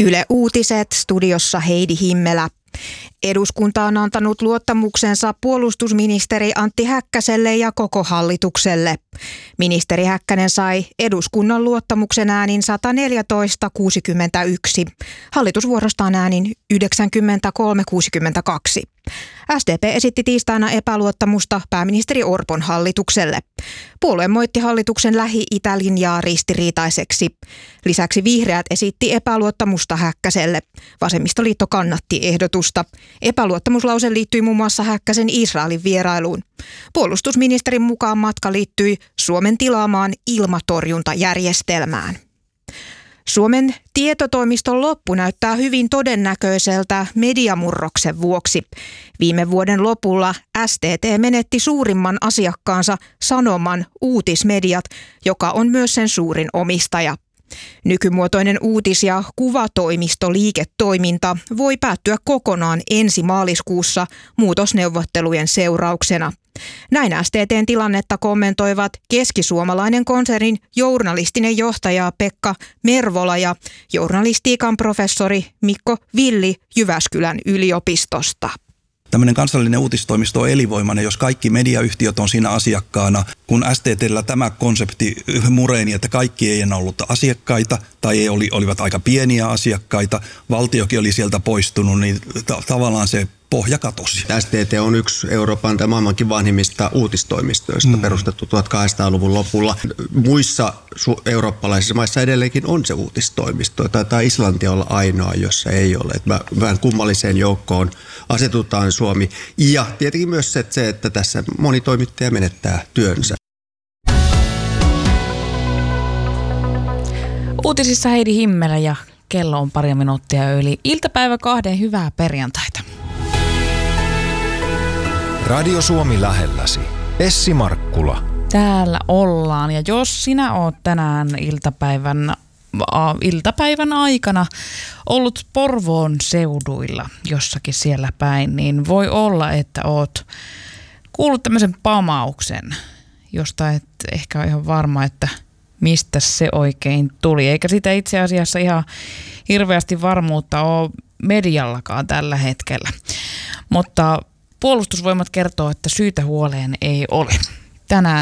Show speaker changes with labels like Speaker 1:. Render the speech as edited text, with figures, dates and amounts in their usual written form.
Speaker 1: Yle Uutiset, studiossa Heidi Himmelä. Eduskunta on antanut luottamuksensa puolustusministeri Antti Häkkäselle ja koko hallitukselle. Ministeri Häkkänen sai eduskunnan luottamuksen äänin 114-61. Hallitus vuorostaan äänin 93-62. SDP esitti tiistaina epäluottamusta pääministeri Orpon hallitukselle. Puolue moitti hallituksen Lähi-Itä-linjaa ristiriitaiseksi. Lisäksi vihreät esitti epäluottamusta Häkkäselle. Vasemmistoliitto kannatti ehdotusta. Epäluottamuslause liittyi muun muassa Häkkäsen Israelin vierailuun. Puolustusministerin mukaan matka liittyi Suomen tilaamaan ilmatorjuntajärjestelmään. Suomen tietotoimiston loppu näyttää hyvin todennäköiseltä mediamurroksen vuoksi. Viime vuoden lopulla STT menetti suurimman asiakkaansa Sanoman Uutismediat, joka on myös sen suurin omistaja. Nykymuotoinen uutis- ja kuvatoimistoliiketoiminta voi päättyä kokonaan ensi maaliskuussa muutosneuvottelujen seurauksena. Näin STT:n tilannetta kommentoivat keskisuomalainen konsernin journalistinen johtaja Pekka Mervola ja journalistiikan professori Mikko Villi Jyväskylän yliopistosta.
Speaker 2: Tämmöinen kansallinen uutistoimisto on elinvoimainen, jos kaikki mediayhtiöt on siinä asiakkaana. Kun STT:llä tämä konsepti mureni, että kaikki ei enää ollut asiakkaita tai olivat aika pieniä asiakkaita, valtiokin oli sieltä poistunut, niin tavallaan se pohja katosi.
Speaker 3: STT on yksi Euroopan tai maailmankin vanhimmista uutistoimistoista, perustettu 1800-luvun lopulla. Muissa eurooppalaisissa maissa edelleenkin on se uutistoimisto. Taitaa Islanti olla ainoa, jossa ei ole. Vähän kummalliseen joukkoon asetutaan Suomi. Ja tietenkin myös se, että tässä moni toimittaja menettää työnsä.
Speaker 4: Uutisissa Heidi Himmelä ja kello on pari minuuttia yli iltapäivä 2. Hyvää perjantaita.
Speaker 5: Radio Suomi lähelläsi. Essi Markkula.
Speaker 4: Täällä ollaan ja jos sinä oot tänään iltapäivän aikana ollut Porvoon seuduilla jossakin siellä päin, niin voi olla, että oot kuullut tämmöisen pamauksen, josta et ehkä ole ihan varma, että mistä se oikein tuli. Eikä sitä itse asiassa ihan hirveästi varmuutta ole mediallakaan tällä hetkellä. Mutta Puolustusvoimat kertoo, että syytä huoleen ei ole. Tänään